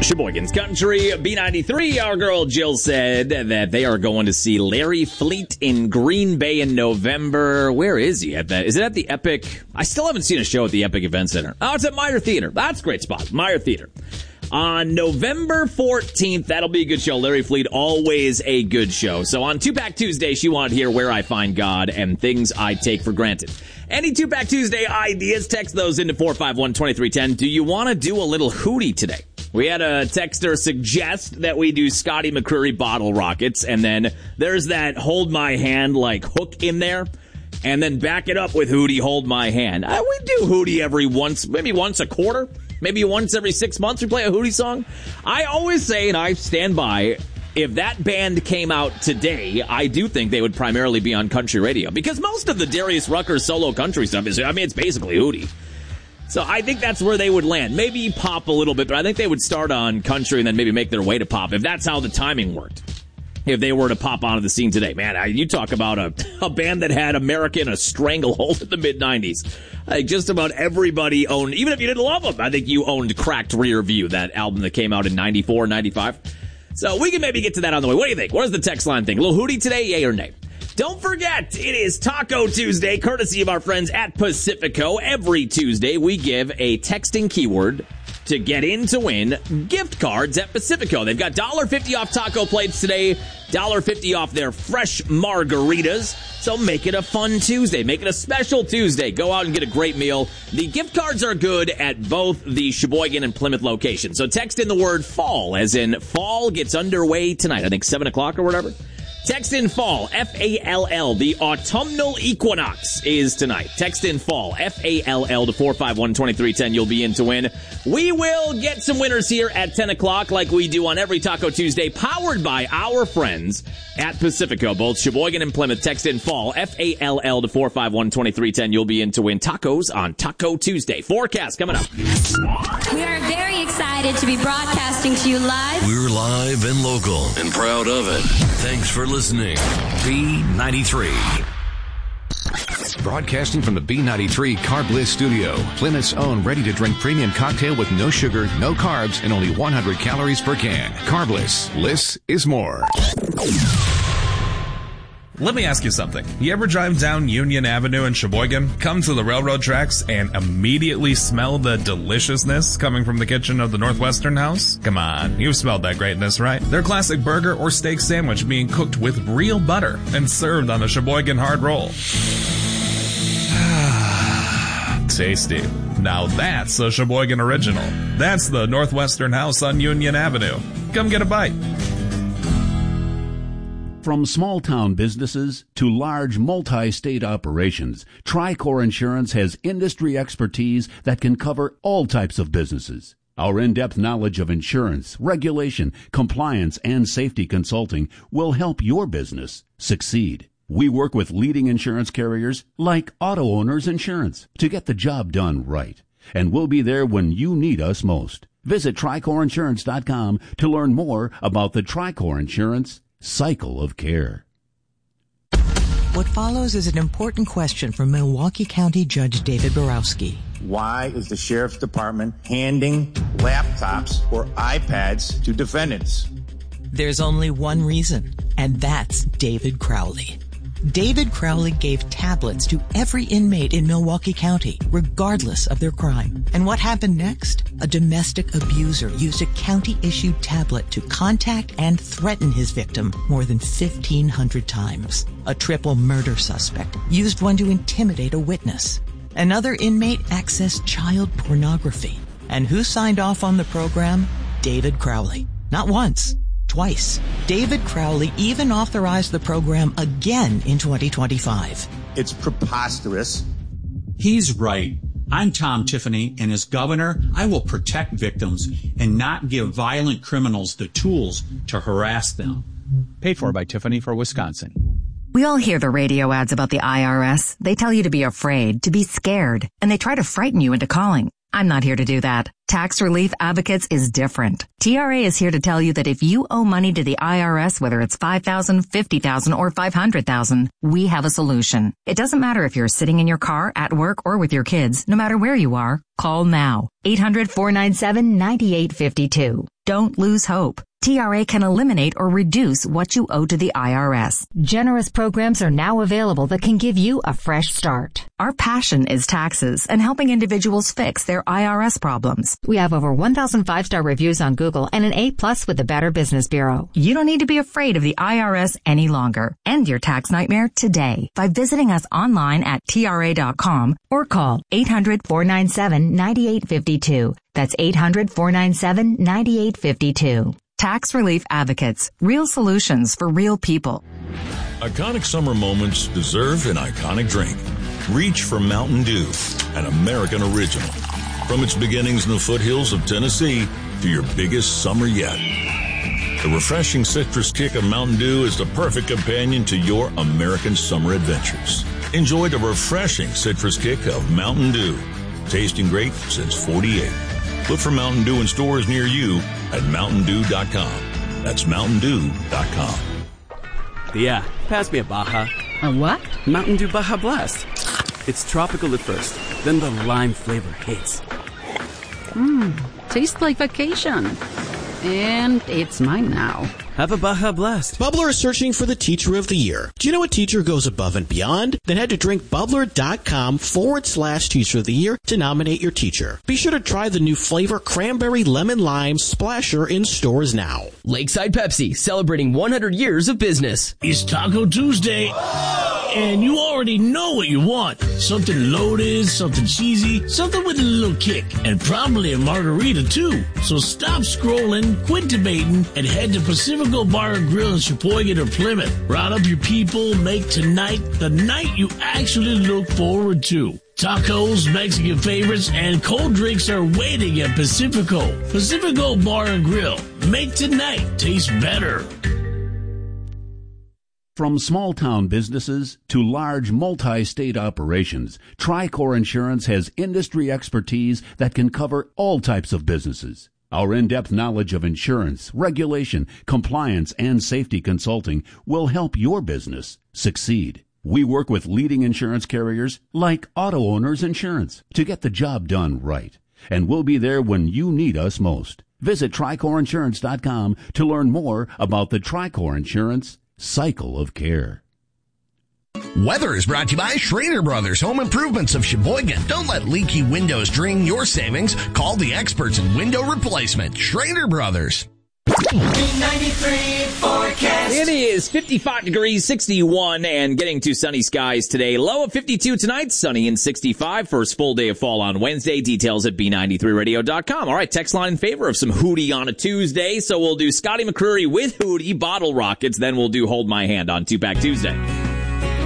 Sheboygan's Country, B93. Our girl Jill said that they are going to see Larry Fleet in Green Bay in November. Where is he at that? Is it at the Epic? I still haven't seen a show at the Epic Event Center. Oh, it's at Meyer Theater. That's a great spot. Meyer Theater. On November 14th, that'll be a good show. Larry Fleet, always a good show. So on Two-Pack Tuesday, she wanted to hear Where I Find God and Things I Take for Granted. Any Two-Pack Tuesday ideas, text those into 451-2310. Do you want to do a little hootie today? We had a texter suggest that we do Scotty McCreery Bottle Rockets, and then there's that Hold My Hand like hook in there, and then back it up with Hootie Hold My Hand. We do Hootie maybe once a quarter, maybe once every 6 months we play a Hootie song. I always say, and I stand by, if that band came out today, I do think they would primarily be on country radio, because most of the Darius Rucker solo country stuff it's basically Hootie. So I think that's where they would land. Maybe pop a little bit, but I think they would start on country and then maybe make their way to pop, if that's how the timing worked. If they were to pop onto the scene today. Man, you talk about a band that had America in a stranglehold in the mid-90s. I think just about everybody owned, even if you didn't love them, I think you owned Cracked Rear View, that album that came out in 94, 95. So we can maybe get to that on the way. What do you think? What does the text line think? A little Hootie today, yay or nay? Don't forget, it is Taco Tuesday, courtesy of our friends at Pacifico. Every Tuesday, we give a texting keyword to get in to win gift cards at Pacifico. They've got $1.50 off taco plates today, $1.50 off their fresh margaritas. So make it a fun Tuesday. Make it a special Tuesday. Go out and get a great meal. The gift cards are good at both the Sheboygan and Plymouth locations. So text in the word fall, as in fall gets underway tonight. I think 7 o'clock or whatever. Text in fall, F-A-L-L. The autumnal equinox is tonight. Text in fall, F-A-L-L to 451-2310. You'll be in to win. We will get some winners here at 10 o'clock like we do on every Taco Tuesday, powered by our friends at Pacifico, both Sheboygan and Plymouth. Text in fall, F-A-L-L to 451-2310. You'll be in to win tacos on Taco Tuesday. Forecast coming up. We are very excited to be broadcasting to you live. We're live and local and proud of it. Thanks for listening. B93. Broadcasting from the B93 Carbliss studio, Plymouth's own ready-to-drink premium cocktail with no sugar, no carbs, and only 100 calories per can. Carbliss. Less is more. Let me ask you something. You ever drive down Union Avenue in Sheboygan, come to the railroad tracks, and immediately smell the deliciousness coming from the kitchen of the Northwestern House? Come on, you've smelled that greatness, right? Their classic burger or steak sandwich being cooked with real butter and served on a Sheboygan hard roll. Tasty. Now that's a Sheboygan original. That's the Northwestern House on Union Avenue. Come get a bite. From small-town businesses to large multi-state operations, Tricor Insurance has industry expertise that can cover all types of businesses. Our in-depth knowledge of insurance, regulation, compliance, and safety consulting will help your business succeed. We work with leading insurance carriers like Auto Owners Insurance to get the job done right. And we'll be there when you need us most. Visit TricorInsurance.com to learn more about the Tricor Insurance cycle of care. What follows is an important question from Milwaukee County Judge David Borowski. Why is the Sheriff's Department handing laptops or iPads to defendants? There's only one reason, and that's David Crowley. David Crowley gave tablets to every inmate in Milwaukee County, regardless of their crime. And what happened next? A domestic abuser used a county-issued tablet to contact and threaten his victim more than 1,500 times. A triple murder suspect used one to intimidate a witness. Another inmate accessed child pornography. And who signed off on the program? David Crowley. Not once. Twice. David Crowley even authorized the program again in 2025. It's preposterous. He's right. I'm Tom Tiffany, and as governor, I will protect victims and not give violent criminals the tools to harass them. Paid for by Tiffany for Wisconsin. We all hear the radio ads about the IRS. They tell you to be afraid, to be scared, and they try to frighten you into calling. I'm not here to do that. Tax Relief Advocates is different. TRA is here to tell you that if you owe money to the IRS, whether it's $5,000, $50,000, or $500,000, we have a solution. It doesn't matter if you're sitting in your car, at work, or with your kids. No matter where you are, call now. 800-497-9852. Don't lose hope. TRA can eliminate or reduce what you owe to the IRS. Generous programs are now available that can give you a fresh start. Our passion is taxes and helping individuals fix their IRS problems. We have over 1,000 5-star reviews on Google and an A+ with the Better Business Bureau. You don't need to be afraid of the IRS any longer. End your tax nightmare today by visiting us online at TRA.com or call 800-497-9852. That's 800-497-9852. Tax Relief Advocates. Real solutions for real people. Iconic summer moments deserve an iconic drink. Reach for Mountain Dew, an American original. From its beginnings in the foothills of Tennessee to your biggest summer yet. The refreshing citrus kick of Mountain Dew is the perfect companion to your American summer adventures. Enjoy the refreshing citrus kick of Mountain Dew. Tasting great since '48. Look for Mountain Dew in stores near you at MountainDew.com. That's MountainDew.com. Yeah, pass me a Baja. A what? Mountain Dew Baja Blast. It's tropical at first, then the lime flavor hits. Tastes like vacation. And it's mine now. Have a Baja Blast. Bubbler is searching for the Teacher of the Year. Do you know a teacher goes above and beyond? Then head to drinkbubbler.com/Teacher of the Year to nominate your teacher. Be sure to try the new flavor Cranberry Lemon Lime Splasher in stores now. Lakeside Pepsi, celebrating 100 years of business. It's Taco Tuesday, and you already know what you want. Something loaded, something cheesy, something with a little kick, and probably a margarita too. So stop scrolling, quit debating, and head to Pacifico Bar and Grill in Sheboygan or Plymouth. Round up your people, make tonight the night you actually look forward to. Tacos, Mexican favorites, and cold drinks are waiting at Pacifico. Pacifico Bar and Grill. Make tonight taste better. From small-town businesses to large multi-state operations, Tricor Insurance has industry expertise that can cover all types of businesses. Our in-depth knowledge of insurance, regulation, compliance, and safety consulting will help your business succeed. We work with leading insurance carriers like Auto Owners Insurance to get the job done right. And we'll be there when you need us most. Visit TricorInsurance.com to learn more about the Tricor Insurance cycle of care. Weather is brought to you by Schrader Brothers Home Improvements of Sheboygan. Don't let leaky windows drain your savings. Call the experts in window replacement. Schrader Brothers. B93 forecast. It is 55 degrees, 61, and getting to sunny skies today. Low of 52 tonight, sunny and 65. First full day of fall on Wednesday. Details at B93radio.com. All right, text line in favor of some Hootie on a Tuesday. So we'll do Scotty McCreery with Hootie, Bottle Rockets. Then we'll do Hold My Hand on Two-Pack Tuesday.